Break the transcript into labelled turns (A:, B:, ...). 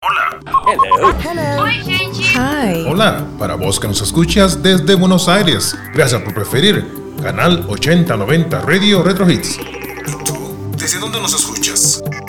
A: Hello.
B: Oi, gente.
A: Hi.
C: Hola, para vos que nos escuchas desde Buenos Aires, gracias por preferir Canal 8090 Radio Retro Hits. ¿Y tú? ¿Desde dónde nos escuchas?